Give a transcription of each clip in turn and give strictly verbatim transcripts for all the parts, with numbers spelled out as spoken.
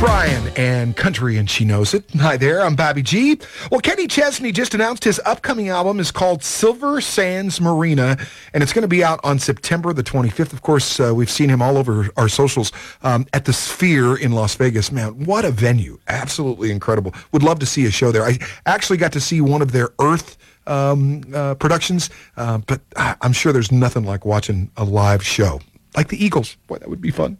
Bryan and Country, and She Knows It. Hi there, I'm Bobby G. Well, Kenny Chesney just announced his upcoming album is called Silver Sands Marina, and it's going to be out on September the twenty-fifth. Of course, uh, we've seen him all over our socials um, at the Sphere in Las Vegas. Man, what a venue. Absolutely incredible. Would love to see a show there. I actually got to see one of their Earth um, uh, productions, uh, but I'm sure there's nothing like watching a live show. Like the Eagles. Boy, that would be fun.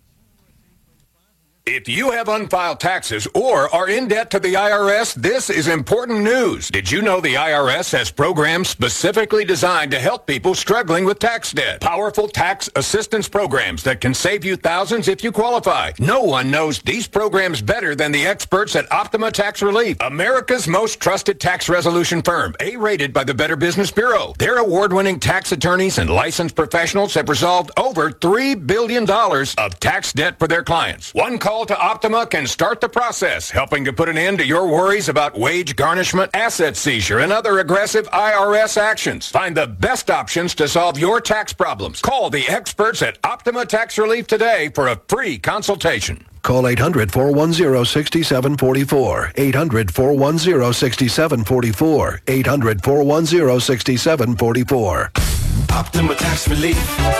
If you have unfiled taxes or are in debt to the I R S, this is important news. Did you know the I R S has programs specifically designed to help people struggling with tax debt? Powerful tax assistance programs that can save you thousands if you qualify. No one knows these programs better than the experts at Optima Tax Relief, America's most trusted tax resolution firm, A-rated by the Better Business Bureau. Their award-winning tax attorneys and licensed professionals have resolved over three billion dollars of tax debt for their clients. One call to Optima can start the process, helping to put an end to your worries about wage garnishment, asset seizure, and other aggressive I R S actions. Find the best options to solve your tax problems. Call the experts at Optima Tax Relief today for a free consultation. Call eight hundred, four one zero, six seven four four. eight hundred, four one zero, six seven four four. eight hundred, four one zero, six seven four four. Optima Tax Relief.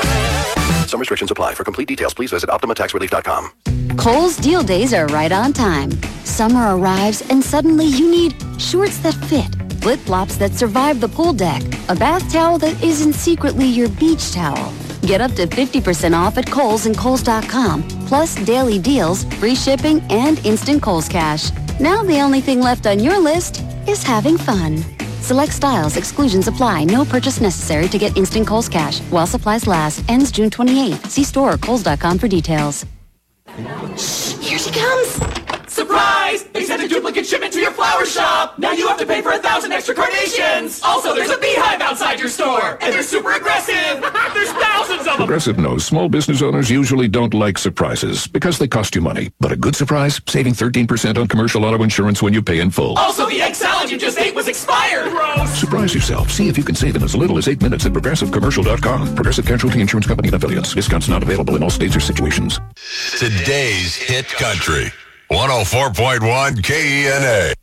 Some restrictions apply. For complete details, please visit Optima Tax Relief dot com. Kohl's deal days are right on time. Summer arrives and suddenly you need shorts that fit, flip-flops that survive the pool deck, a bath towel that isn't secretly your beach towel. Get up to fifty percent off at Kohl's and Kohl's dot com, plus daily deals, free shipping, and instant Kohl's Cash. Now the only thing left on your list is having fun. Select styles, exclusions apply. No purchase necessary to get instant Kohl's Cash. While supplies last. Ends June twenty-eighth. See store or Kohl's dot com for details. Shh, here she comes. Surprise! They sent a duplicate shipment to your flower shop. Now you have to pay for a thousand extra carnations. Also, there's a beehive outside your store. And they're super aggressive. There's thousands of them. Progressive knows small business owners usually don't like surprises because they cost you money. But a good surprise, saving thirteen percent on commercial auto insurance when you pay in full. Also, the egg salad you just ate was expired. Gross. Surprise yourself. See if you can save in as little as eight minutes at Progressive Commercial dot com. Progressive Casualty Insurance Company and Affiliates. Discounts not available in all states or situations. Today's Hit Country. one oh four point one K E N A.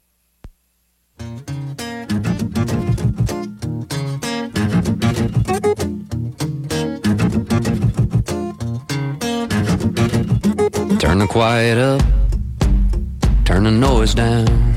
Turn the quiet up, turn the noise down.